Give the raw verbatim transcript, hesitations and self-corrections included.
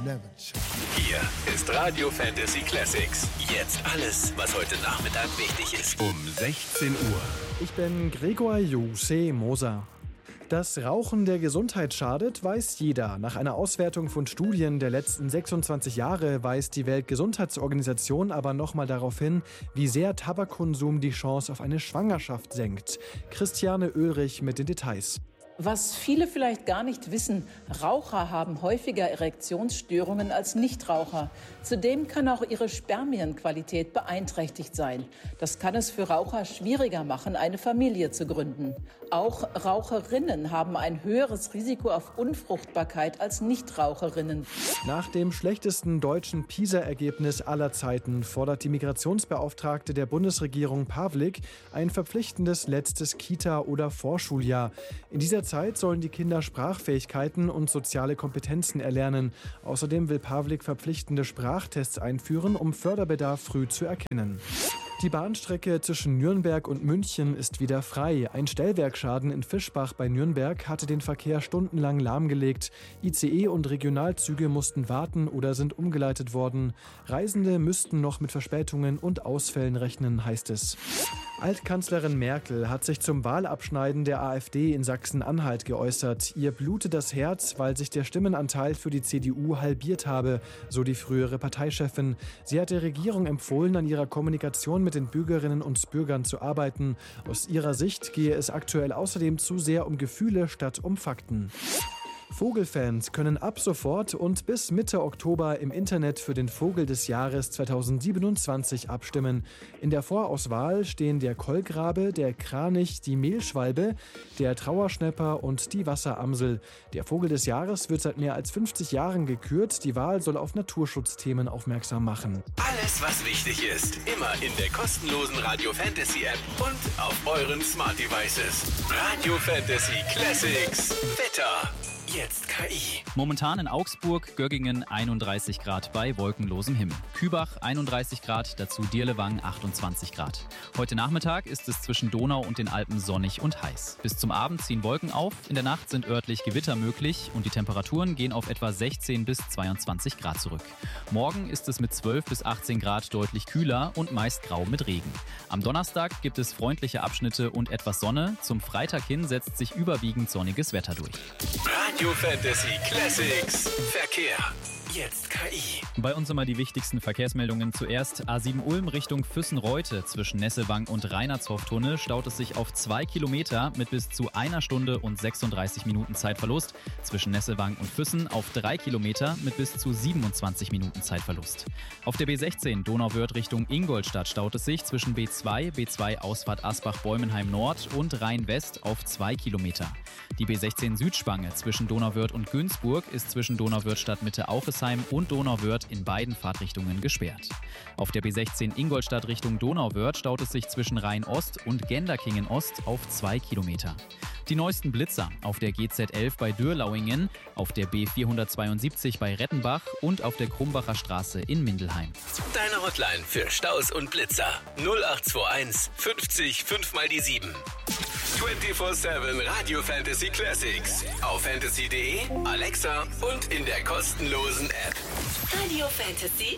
elf. Hier ist Radio Fantasy Classics. Jetzt alles, was heute Nachmittag wichtig ist. Um sechzehn Uhr. Ich bin Gregor Jose Moser. Dass Rauchen der Gesundheit schadet, weiß jeder. Nach einer Auswertung von Studien der letzten sechsundzwanzig Jahre weist die Weltgesundheitsorganisation aber nochmal darauf hin, wie sehr Tabakkonsum die Chance auf eine Schwangerschaft senkt. Christiane Oehlrich mit den Details. Was viele vielleicht gar nicht wissen, Raucher haben häufiger Erektionsstörungen als Nichtraucher. Zudem kann auch ihre Spermienqualität beeinträchtigt sein. Das kann es für Raucher schwieriger machen, eine Familie zu gründen. Auch Raucherinnen haben ein höheres Risiko auf Unfruchtbarkeit als Nichtraucherinnen. Nach dem schlechtesten deutschen PISA-Ergebnis aller Zeiten fordert die Migrationsbeauftragte der Bundesregierung Pawlik ein verpflichtendes letztes Kita- oder Vorschuljahr. In dieser Zeit sollen die Kinder Sprachfähigkeiten und soziale Kompetenzen erlernen. Außerdem will Pawlik verpflichtende Sprachtests einführen, um Förderbedarf früh zu erkennen. Die Bahnstrecke zwischen Nürnberg und München ist wieder frei. Ein Stellwerkschaden in Fischbach bei Nürnberg hatte den Verkehr stundenlang lahmgelegt. I C E und Regionalzüge mussten warten oder sind umgeleitet worden. Reisende müssten noch mit Verspätungen und Ausfällen rechnen, heißt es. Altkanzlerin Merkel hat sich zum Wahlabschneiden der AfD in Sachsen-Anhalt geäußert. Ihr blute das Herz, weil sich der Stimmenanteil für die C D U halbiert habe, so die frühere Parteichefin. Sie hat der Regierung empfohlen, an ihrer Kommunikation mit den Bürgerinnen und Bürgern zu arbeiten. Aus ihrer Sicht gehe es aktuell außerdem zu sehr um Gefühle statt um Fakten. Vogelfans können ab sofort und bis Mitte Oktober im Internet für den Vogel des Jahres zweitausendsiebenundzwanzig abstimmen. In der Vorauswahl stehen der Kolkrabe, der Kranich, die Mehlschwalbe, der Trauerschnäpper und die Wasseramsel. Der Vogel des Jahres wird seit mehr als fünfzig Jahren gekürt. Die Wahl soll auf Naturschutzthemen aufmerksam machen. Alles, was wichtig ist, immer in der kostenlosen Radio Fantasy App und auf euren Smart Devices. Radio Fantasy Classics. Wetter. Jetzt K I. Momentan in Augsburg, Göggingen einunddreißig Grad bei wolkenlosem Himmel. Kübach einunddreißig Grad, dazu Dirlewang achtundzwanzig Grad. Heute Nachmittag ist es zwischen Donau und den Alpen sonnig und heiß. Bis zum Abend ziehen Wolken auf, in der Nacht sind örtlich Gewitter möglich und die Temperaturen gehen auf etwa sechzehn bis zweiundzwanzig Grad zurück. Morgen ist es mit zwölf bis achtzehn Grad deutlich kühler und meist grau mit Regen. Am Donnerstag gibt es freundliche Abschnitte und etwas Sonne. Zum Freitag hin setzt sich überwiegend sonniges Wetter durch. Radio Fantasy Classics. Verkehr. Jetzt K I. Bei uns immer die wichtigsten Verkehrsmeldungen. Zuerst A sieben Ulm Richtung Füssen-Reute. Zwischen Nesselwang und Reinertshof-Tunnel staut es sich auf zwei Kilometer mit bis zu einer Stunde und sechsunddreißig Minuten Zeitverlust. Zwischen Nesselwang und Füssen auf drei Kilometer mit bis zu siebenundzwanzig Minuten Zeitverlust. Auf der B sechzehn Donauwörth Richtung Ingolstadt staut es sich zwischen B zwei, B zwei Ausfahrt Asbach-Bäumenheim Nord und Rhein-West auf zwei Kilometer. Die B sechzehn Südspange zwischen Donauwörth und Günzburg ist zwischen Donauwörth Stadtmitte Auchesheim und Donauwörth in beiden Fahrtrichtungen gesperrt. Auf der B sechzehn Ingolstadt Richtung Donauwörth staut es sich zwischen Rhein-Ost und Genderkingen Ost auf zwei Kilometer. Die neuesten Blitzer auf der G Z elf bei Dürlauingen, auf der B vierhundertzweiundsiebzig bei Rettenbach und auf der Krumbacher Straße in Mindelheim. Deine Hotline für Staus und Blitzer null acht zwei eins fünfzig fünf mal die sieben. vierundzwanzig sieben Radio Fantasy Classics auf fantasy punkt de, Alexa und in der kostenlosen App. Radio Fantasy